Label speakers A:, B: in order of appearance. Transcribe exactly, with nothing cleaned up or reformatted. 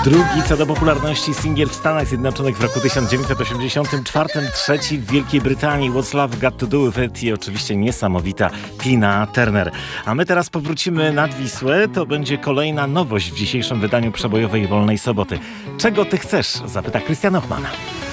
A: Drugi co do popularności singiel w Stanach Zjednoczonych w roku tysiąc dziewięćset osiemdziesiątym czwartym, trzeci w Wielkiej Brytanii What's Love Got to Do With It i oczywiście niesamowita Tina Turner. A my teraz powrócimy nad Wisłę. To będzie kolejna nowość w dzisiejszym wydaniu przebojowej Wolnej Soboty. Czego ty chcesz? Zapyta Krystian Ochman.